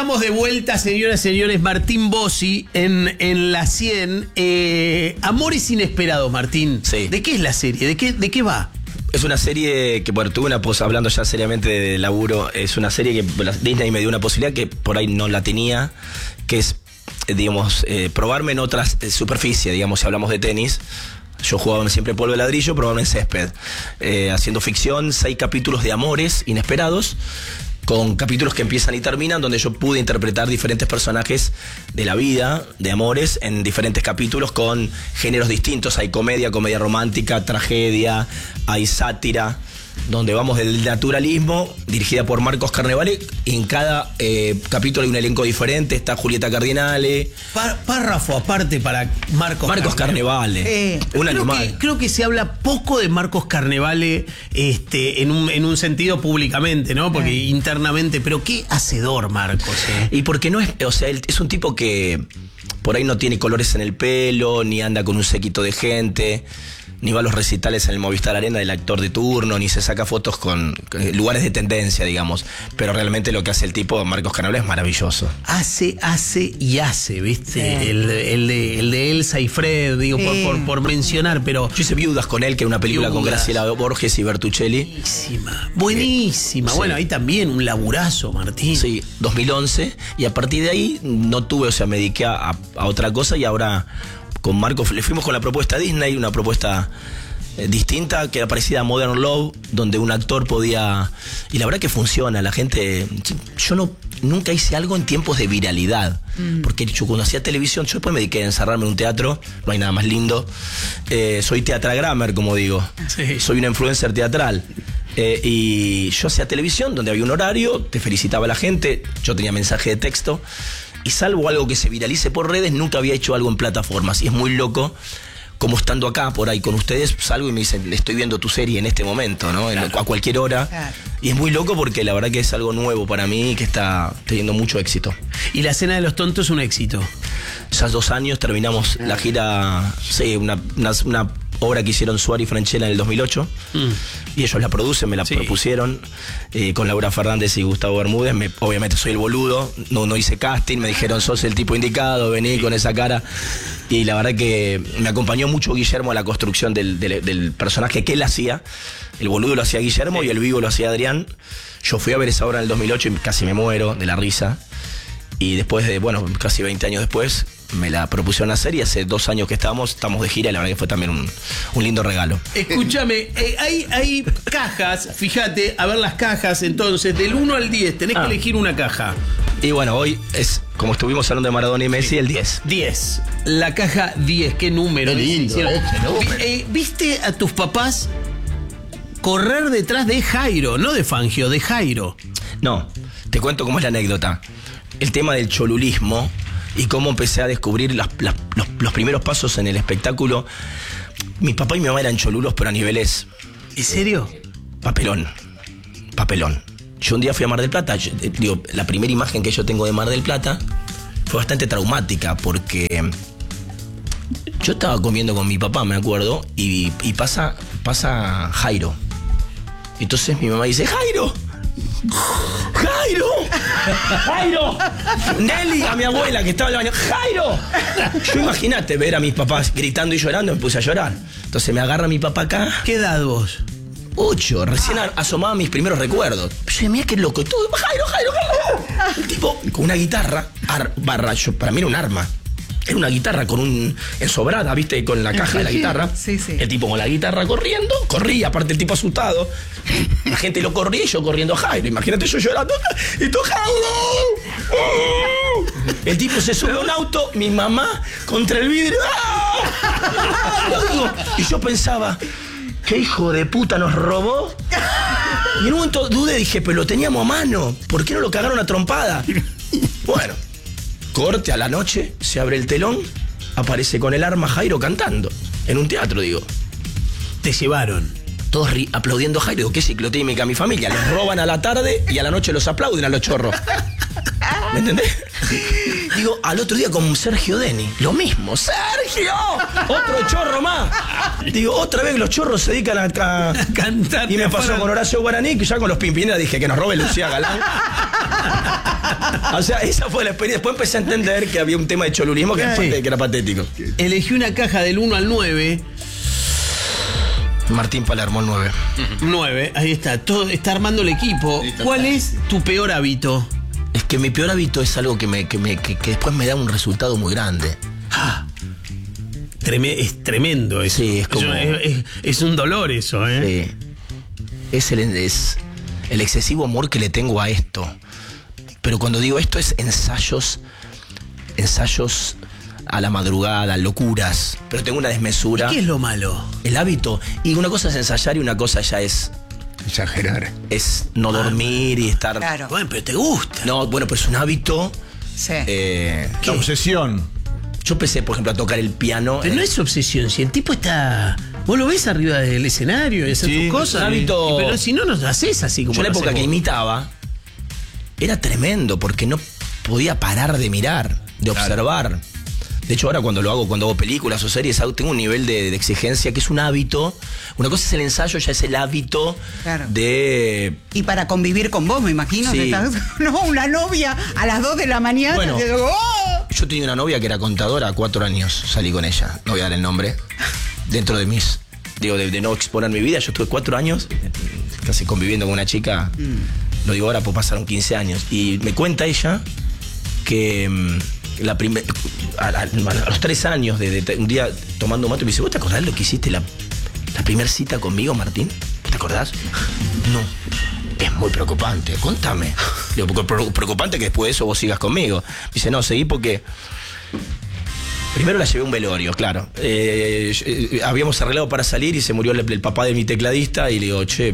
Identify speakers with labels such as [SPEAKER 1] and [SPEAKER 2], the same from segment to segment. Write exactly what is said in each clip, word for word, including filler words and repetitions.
[SPEAKER 1] estamos de vuelta, señoras y señores. Martín Bossi en, en la cien. Eh, Amores Inesperados, Martín.
[SPEAKER 2] Sí.
[SPEAKER 1] ¿De qué es la serie? ¿De qué, de qué va?
[SPEAKER 2] Es una serie que, bueno, tuve una pos, hablando ya seriamente de laburo, es una serie que Disney me dio una posibilidad que por ahí no la tenía, que es, digamos, eh, probarme en otras eh, superficies, digamos, si hablamos de tenis. Yo jugaba siempre polvo de ladrillo, probarme en césped. Eh, haciendo ficción, seis capítulos de amores inesperados, con capítulos que empiezan y terminan, donde yo pude interpretar diferentes personajes de la vida, de amores, en diferentes capítulos con géneros distintos. Hay comedia, comedia romántica, tragedia, hay sátira, donde vamos del naturalismo, dirigida por Marcos Carnevale, y en cada eh, capítulo hay un elenco diferente. Está Julieta Cardinale.
[SPEAKER 1] Pár, párrafo aparte para Marcos,
[SPEAKER 2] Marcos Carnevale.
[SPEAKER 1] Carnevale. Eh,
[SPEAKER 2] un
[SPEAKER 1] creo
[SPEAKER 2] animal.
[SPEAKER 1] Que, creo que se habla poco de Marcos Carnevale este, en, un, en un sentido públicamente, ¿no? Porque eh. internamente, pero qué hacedor Marcos. Eh.
[SPEAKER 2] Y porque no es, o sea, él es un tipo que por ahí no tiene colores en el pelo, ni anda con un séquito de gente, ni va a los recitales en el Movistar Arena del actor de turno, ni se saca fotos con, con lugares de tendencia, digamos. Pero realmente lo que hace el tipo, Marcos Carnevale, es maravilloso.
[SPEAKER 1] Hace, hace y hace, ¿viste? Sí. El, el, de, el de Elsa y Fred, digo, sí. por, por, por mencionar, pero...
[SPEAKER 2] Yo hice Viudas con él, que era una película Viudas. Con Graciela Borges y Bertuccelli.
[SPEAKER 1] Buenísima, buenísima.
[SPEAKER 2] Sí.
[SPEAKER 1] Bueno, ahí también un laburazo, Martín.
[SPEAKER 2] Sí, dos mil once. Y a partir de ahí no tuve, o sea, me dediqué a, a otra cosa, y ahora... Con Marcos le fuimos con la propuesta a Disney, una propuesta eh, distinta, que era parecida a Modern Love, donde un actor podía... Y la verdad que funciona, la gente... Yo no nunca hice algo en tiempos de viralidad, mm. porque yo cuando hacía televisión, yo después me dediqué a encerrarme en un teatro, no hay nada más lindo. Eh, soy teatragrammer, como digo. Sí. Soy una influencer teatral. Eh, y yo hacía televisión, donde había un horario, te felicitaba la gente, yo tenía mensaje de texto. Y salvo algo que se viralice por redes, nunca había hecho algo en plataformas. Y es muy loco, como estando acá, por ahí con ustedes, salgo y me dicen, le estoy viendo tu serie en este momento, ¿no? En, a cualquier hora. Claro. Y es muy loco porque la verdad que es algo nuevo para mí y que está teniendo mucho éxito.
[SPEAKER 1] ¿Y la Cena de los Tontos es un éxito?
[SPEAKER 2] Ya hace dos años terminamos ah. la gira, sí, una... una, una obra que hicieron Suárez y Franchella en el dos mil ocho, mm. y ellos la producen, me la sí. propusieron, eh, con Laura Fernández y Gustavo Bermúdez. Me, obviamente soy el boludo, no, no hice casting, me dijeron, sos el tipo indicado, vení sí. con esa cara, y la verdad que me acompañó mucho Guillermo a la construcción del, del, del personaje que él hacía. El boludo lo hacía Guillermo sí. y el vivo lo hacía Adrián. Yo fui a ver esa obra en el dos mil ocho y casi me muero de la risa, y después de, bueno, casi veinte años después, me la propusieron hacer, y hace dos años que estamos, estamos de gira, y la verdad que fue también un, un lindo regalo.
[SPEAKER 1] Escúchame, eh, hay, hay cajas, fíjate, a ver las cajas, entonces, del uno al diez, tenés ah. que elegir una caja.
[SPEAKER 2] Y bueno, hoy es, como estuvimos hablando de Maradona y Messi, sí. el diez.
[SPEAKER 1] diez. La caja diez, qué número.
[SPEAKER 3] Qué lindo, eh,
[SPEAKER 1] eh, ¿Viste a tus papás correr detrás de Jairo, no de Fangio, de Jairo?
[SPEAKER 2] No, te cuento cómo es la anécdota. El tema del cholulismo y cómo empecé a descubrir las, las, los, los primeros pasos en el espectáculo. Mi papá y mi mamá eran cholulos, pero a niveles...
[SPEAKER 1] ¿En serio?
[SPEAKER 2] Papelón. Papelón. Yo un día fui a Mar del Plata. Yo, digo, la primera imagen que yo tengo de Mar del Plata fue bastante traumática, porque yo estaba comiendo con mi papá, me acuerdo, y, y pasa, pasa Jairo. Entonces mi mamá dice, ¡Jairo! ¡Jairo! ¡Jairo! Nelly, a mi abuela que estaba en el baño, ¡Jairo! Yo imagínate ver a mis papás gritando y llorando, me puse a llorar. Entonces me agarra mi papá acá.
[SPEAKER 1] ¿Qué edad vos?
[SPEAKER 2] Ocho, recién asomaba mis primeros recuerdos. Yo dije, mira qué loco, todo, ¡Jairo, Jairo, Jairo! El tipo con una guitarra, ar, barra, yo, para mí era un arma. Era una guitarra con un... ensobrada, ¿viste? Con la caja de la guitarra.
[SPEAKER 4] Sí, sí.
[SPEAKER 2] El tipo con la guitarra corriendo, corría, aparte el tipo asustado. La gente lo corría y yo corriendo a Jairo. Imagínate yo llorando. Y tú, Jairo. El tipo se sube a un auto, mi mamá contra el vidrio. Y yo pensaba, ¿qué hijo de puta nos robó? Y en un momento dudé, dije, pero lo teníamos a mano. ¿Por qué no lo cagaron a trompada? Bueno. Corte a la noche, se abre el telón, aparece con el arma Jairo cantando. En un teatro, digo.
[SPEAKER 1] Te llevaron.
[SPEAKER 2] Todos aplaudiendo a Jairo. Digo, qué ciclotímica mi familia. Los roban a la tarde y a la noche los aplauden a los chorros. ¿Me entendés? Digo, al otro día con Sergio Deni, lo mismo. ¡Sergio! Otro chorro más. Digo, otra vez los chorros se dedican a, a,
[SPEAKER 1] a cantar.
[SPEAKER 2] Y me pasó para... con Horacio Guaraní, que ya con los Pimpinela dije que nos robe Lucía Galán. O sea, esa fue la experiencia. Después empecé a entender que había un tema de cholulismo que,
[SPEAKER 1] Sí.
[SPEAKER 2] era, que era patético.
[SPEAKER 1] Elegí una caja del uno al nueve.
[SPEAKER 2] Martín Palermo, el nueve.
[SPEAKER 1] nueve, ahí está. Todo, está armando el equipo. ¿Cuál es tu peor hábito?
[SPEAKER 2] Es que mi peor hábito es algo que, me, que, me, que, que después me da un resultado muy grande.
[SPEAKER 1] Ah, treme- es tremendo eso.
[SPEAKER 2] Sí, es como-
[SPEAKER 1] Eso es, es- es un dolor eso, ¿eh?
[SPEAKER 2] Eh, es, el, es el excesivo amor que le tengo a esto. Pero cuando digo esto es ensayos, ensayos a la madrugada, locuras. Pero tengo una desmesura.
[SPEAKER 1] ¿Qué es lo malo?
[SPEAKER 2] El hábito. Y una cosa es ensayar y una cosa ya es,
[SPEAKER 3] Exagerar.
[SPEAKER 2] es no dormir y estar...
[SPEAKER 4] Claro.
[SPEAKER 1] Bueno, pero te gusta.
[SPEAKER 2] No, bueno, pero es un hábito.
[SPEAKER 4] Sí.
[SPEAKER 2] eh,
[SPEAKER 3] La obsesión.
[SPEAKER 2] yo empecé, por ejemplo, a tocar el piano.
[SPEAKER 1] Pero no
[SPEAKER 2] eh,
[SPEAKER 1] es obsesión, si el tipo está. Vos lo ves arriba del escenario y hacer
[SPEAKER 3] Sí,
[SPEAKER 1] tus cosas.
[SPEAKER 2] hábito-
[SPEAKER 1] y- Pero si no nos haces así como.
[SPEAKER 2] Yo en la
[SPEAKER 1] lo
[SPEAKER 2] época que
[SPEAKER 1] hacemos.
[SPEAKER 2] imitaba era tremendo porque no podía parar de mirar, de observar. De hecho, ahora cuando lo hago, cuando hago películas o series, hago- tengo un nivel de, de exigencia que es un hábito. Una cosa es el ensayo, ya es el hábito
[SPEAKER 4] Claro.
[SPEAKER 2] de...
[SPEAKER 4] Y para convivir con vos, me imagino.
[SPEAKER 2] Sí.
[SPEAKER 4] que estás- no, una novia a las dos de la mañana.
[SPEAKER 2] Bueno.
[SPEAKER 4] te digo, ¡oh!
[SPEAKER 2] Yo tenía una novia que era contadora, cuatro años salí con ella, no voy a dar el nombre, dentro de mis... Digo, de, de no exponer mi vida, yo estuve cuatro años eh, casi conviviendo con una chica, lo digo ahora, pues pasaron quince años, y me cuenta ella que mm, la primer, a, a- a los tres años, de, de- un día tomando mate, me dice, ¿vos te acordás lo que hiciste la, la primera cita conmigo, Martín? ¿Vos te acordás? No. Es muy preocupante, contame. Digo, porque pre- preocupante que después de eso vos sigas conmigo. Me dice, no, seguí porque... Primero la llevé a un velorio, claro. Eh, eh, habíamos arreglado para salir y se murió el, el papá de mi tecladista y le digo, che,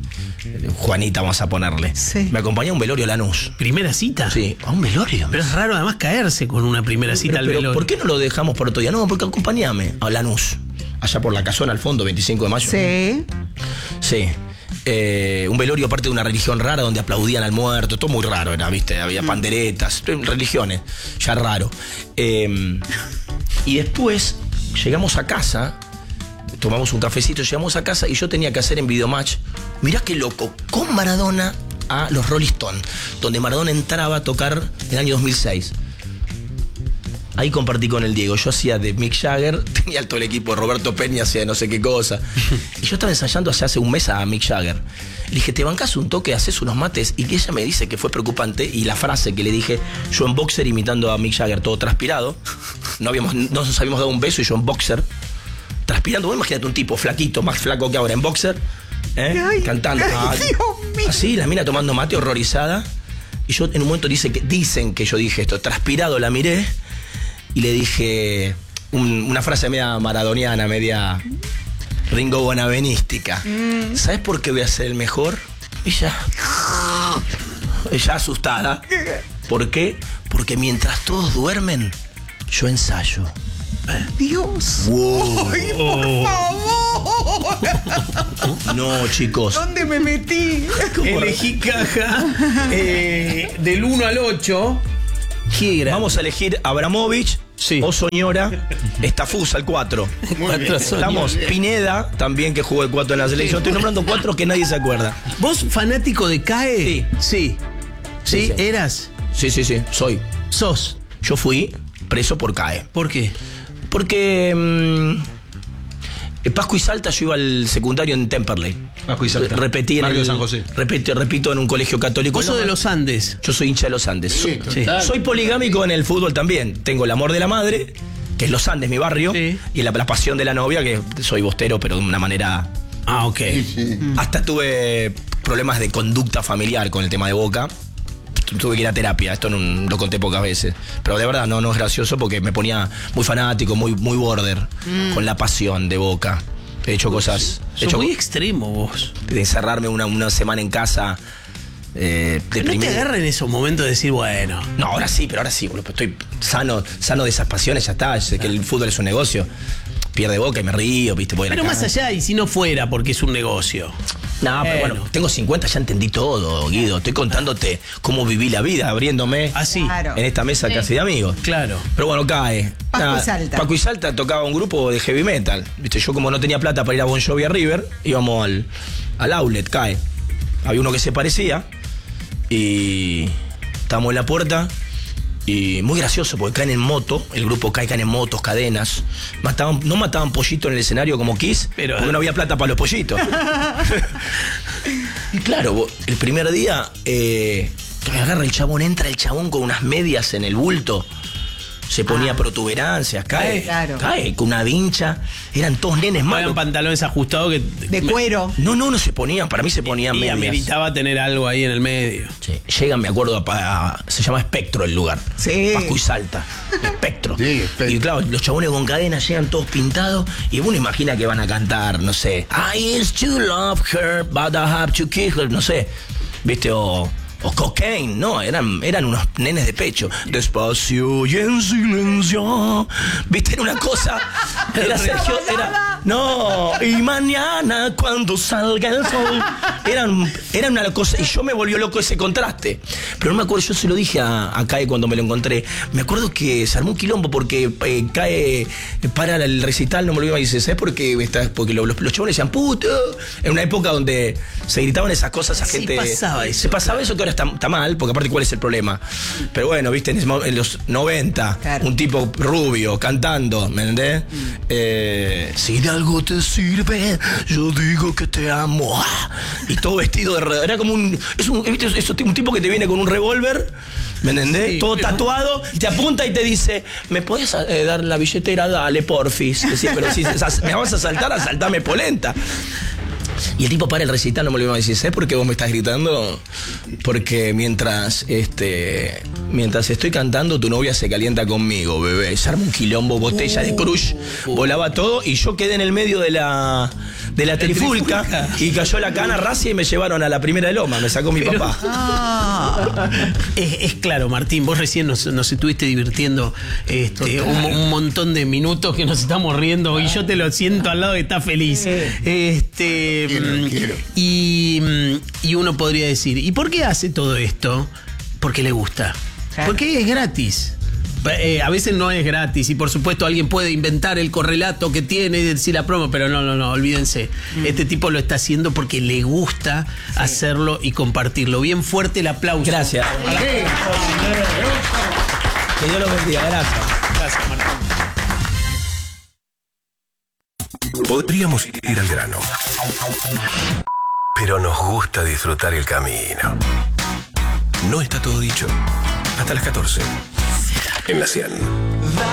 [SPEAKER 2] Juanita vamos a ponerle.
[SPEAKER 4] Sí.
[SPEAKER 2] Me acompañó a un velorio a Lanús.
[SPEAKER 1] ¿Primera cita?
[SPEAKER 2] Sí, a un velorio.
[SPEAKER 1] Pero es raro además caerse con una primera cita
[SPEAKER 2] Pero,
[SPEAKER 1] al
[SPEAKER 2] pero,
[SPEAKER 1] velorio.
[SPEAKER 2] ¿por qué no lo dejamos por otro día? No, porque acompañame a Lanús. Allá por la casona al fondo, veinticinco de mayo.
[SPEAKER 4] Sí.
[SPEAKER 2] Sí. Eh, un velorio aparte de una religión rara donde aplaudían al muerto, todo muy raro era, ¿viste? Había panderetas, religiones, ya raro. Eh, y después llegamos a casa, tomamos un cafecito, llegamos a casa y yo tenía que hacer en Videomatch, mirá qué loco, con Maradona a los Rolling Stones, donde Maradona entraba a tocar en el año dos mil seis. Ahí compartí con el Diego. Yo hacía de Mick Jagger, tenía todo el equipo, Roberto Peña hacía no sé qué cosa. Y yo estaba ensayando hace, hace un mes a Mick Jagger. Le dije, ¿te bancás un toque, haces unos mates? Y que ella me dice que fue preocupante. Y la frase que le dije, yo en boxer imitando a Mick Jagger, todo transpirado. No, habíamos, no nos habíamos dado un beso y yo en boxer, transpirando. Vos imagínate un tipo flaquito, más flaco que ahora, en boxer, ¿eh?
[SPEAKER 4] Ay,
[SPEAKER 2] cantando.
[SPEAKER 4] ay,
[SPEAKER 2] Ah,
[SPEAKER 4] Dios mío.
[SPEAKER 2] así, la mina tomando mate, horrorizada. Y yo en un momento dice que, dicen que yo dije esto, transpirado la miré. Y le dije un- una frase media maradoniana, media Ringo Bonavenística.
[SPEAKER 4] Mm.
[SPEAKER 2] ¿Sabes por qué voy a ser el mejor? Ella, ella asustada. ¿Por qué? Porque mientras todos duermen, yo ensayo.
[SPEAKER 4] Dios.
[SPEAKER 2] Wow.
[SPEAKER 4] Ay, por favor.
[SPEAKER 2] No, chicos.
[SPEAKER 4] ¿Dónde me metí?
[SPEAKER 1] Elegí caja eh, del uno al ocho. ¿Qué era?
[SPEAKER 2] Vamos a elegir Abramovich,
[SPEAKER 1] Sí.
[SPEAKER 2] o Soñora, Estafusa, el cuatro.
[SPEAKER 1] Cuatro
[SPEAKER 2] Estamos
[SPEAKER 1] Soñora.
[SPEAKER 2] Pineda, también que jugó el cuatro en la selección. Estoy nombrando cuatro que nadie se acuerda.
[SPEAKER 1] ¿Vos fanático de CAE?
[SPEAKER 2] Sí.
[SPEAKER 1] Sí. ¿Sí?
[SPEAKER 2] Sí, sí.
[SPEAKER 1] ¿Eras?
[SPEAKER 2] Sí, sí, sí, soy.
[SPEAKER 1] ¿Sos?
[SPEAKER 2] Yo fui preso por CAE.
[SPEAKER 1] ¿Por qué?
[SPEAKER 2] Porque mm, en Pascua y Salta yo iba al secundario en Temperley.
[SPEAKER 3] Pascua y Salta.
[SPEAKER 2] Repetí en
[SPEAKER 3] Barrio
[SPEAKER 2] el-
[SPEAKER 3] de San José.
[SPEAKER 2] Repito, repito en un colegio católico.
[SPEAKER 1] Vos sos de
[SPEAKER 2] No,
[SPEAKER 1] los Andes.
[SPEAKER 2] Yo soy hincha de los Andes. soy,
[SPEAKER 1] Sí.
[SPEAKER 2] soy poligámico en el fútbol también. Tengo el amor de la madre, que es los Andes, mi barrio,
[SPEAKER 1] Sí.
[SPEAKER 2] y la, la pasión de la novia, que soy bostero, pero de una manera...
[SPEAKER 1] Ah, ok.
[SPEAKER 2] Hasta tuve problemas de conducta familiar con el tema de Boca. Tuve que ir a terapia, esto no, lo conté pocas veces. Pero de verdad no, no es gracioso porque me ponía muy fanático, muy, muy border, con la pasión de Boca. He hecho cosas... He
[SPEAKER 1] Sos
[SPEAKER 2] hecho
[SPEAKER 1] muy extremo vos.
[SPEAKER 2] de encerrarme una, una semana en casa, eh,
[SPEAKER 1] Pero no te
[SPEAKER 2] deprimido.
[SPEAKER 1] agarra en esos momentos de decir, bueno.
[SPEAKER 2] No, ahora sí, pero ahora sí, boludo, estoy sano, sano de esas pasiones, ya está. Sé que el fútbol es un negocio. Pierde Boca y me río, viste, voy a la
[SPEAKER 1] Pero más
[SPEAKER 2] cancha.
[SPEAKER 1] allá, y si no fuera, porque es un negocio.
[SPEAKER 2] No, pero
[SPEAKER 1] Bueno.
[SPEAKER 2] bueno, tengo cincuenta, ya entendí todo, Guido. Estoy contándote cómo viví la vida, abriéndome
[SPEAKER 1] Así.
[SPEAKER 4] Claro.
[SPEAKER 2] en esta mesa casi de amigos.
[SPEAKER 1] Claro.
[SPEAKER 2] Pero bueno, cae.
[SPEAKER 4] Paco
[SPEAKER 2] Nada,
[SPEAKER 4] y Salta.
[SPEAKER 2] Paco y Salta tocaba un grupo de heavy metal. Viste, yo como no tenía plata para ir a Bon Jovi a River, íbamos al, al outlet, cae. Había uno que se parecía y, Estábamos en la puerta y muy gracioso porque caen en moto, el grupo cae, caen en motos, cadenas. Mataban, no mataban pollitos en el escenario como Kiss,
[SPEAKER 1] Pero,
[SPEAKER 2] porque no había plata para los pollitos. Y claro, el primer día eh, me agarra el chabón, entra el chabón con unas medias en el bulto. Se ponía ah. protuberancias, cae,
[SPEAKER 4] claro.
[SPEAKER 2] cae con una vincha. Eran todos nenes malos.
[SPEAKER 1] Eran pantalones ajustados que...
[SPEAKER 4] De cuero.
[SPEAKER 2] No, no, no se ponían. Para mí se ponían
[SPEAKER 1] y
[SPEAKER 2] medias.
[SPEAKER 1] Y ameritaba tener algo ahí en el medio.
[SPEAKER 2] Sí. Llegan, me acuerdo, a, a, se llama Espectro el lugar.
[SPEAKER 4] Sí.
[SPEAKER 2] Pascu y Salta. Espectro.
[SPEAKER 3] Sí, Espectro.
[SPEAKER 2] Y claro, los chabones con cadenas llegan todos pintados. Y uno imagina que van a cantar, no sé. I used to love her, but I have to kiss her. No sé. ¿Viste? O... O cocaine, no, eran, eran unos nenes de pecho. Despacio y en silencio. ¿Viste? Era una cosa. Era Sergio, era. No, y mañana cuando salga el sol. Eran, eran una cosa. Y yo me volvió loco ese contraste. Pero no me acuerdo, yo se lo dije a, a Cae cuando me lo encontré. Me acuerdo que se armó un quilombo porque eh, Cae para el recital, no me olvido, y dice, ¿sabes por qué? Porque los, los chabones decían, puto. En una época donde se gritaban esas cosas a
[SPEAKER 1] Sí,
[SPEAKER 2] gente.
[SPEAKER 1] pasaba eso,
[SPEAKER 2] se pasaba eso que ahora está, está mal, porque aparte, ¿cuál es el problema? Pero bueno, viste, en, ese, en los noventa,
[SPEAKER 4] claro.
[SPEAKER 2] un tipo rubio cantando, ¿me entendés? Mm. Eh, si de algo te sirve, yo digo que te amo. Y todo vestido de red. Era como un. Es un, ¿viste? Es un tipo que te viene con un revólver, ¿me entendés? Sí, todo pero... tatuado, y te apunta y te dice, ¿me podés eh, dar la billetera? Dale, porfis. Decía, pero si me vas a saltar, asaltame polenta. Y el tipo para el recital, no me olvidó decir, ¿sabes por qué vos me estás gritando? Porque mientras este mientras estoy cantando, tu novia se calienta conmigo, bebé. Se arma un quilombo, botella uh, de crush, uh, volaba todo, y yo quedé en el medio de la de la trifulca, trifulca y cayó la cana racia y me llevaron a la primera de Loma, me sacó mi Pero, papá.
[SPEAKER 1] Ah, es, es claro, Martín, vos recién nos, nos estuviste divirtiendo este, un, un montón de minutos que nos estamos riendo y yo te lo siento al lado que está feliz. Este... Quiero, quiero. Y, y uno podría decir, ¿y por qué hace todo esto? Porque le gusta. Claro. Porque es gratis. Eh, a veces no es gratis y por supuesto alguien puede inventar el correlato que tiene y decir la promo, pero no, no, no, olvídense. Mm. Este tipo lo está haciendo porque le gusta sí. hacerlo y compartirlo. Bien fuerte el aplauso.
[SPEAKER 2] Gracias. Sí. Que Dios lo bendiga. Gracias. Gracias, Martín.
[SPEAKER 5] Podríamos ir al grano, pero nos gusta disfrutar el camino. No está todo dicho. Hasta las catorce en la cien.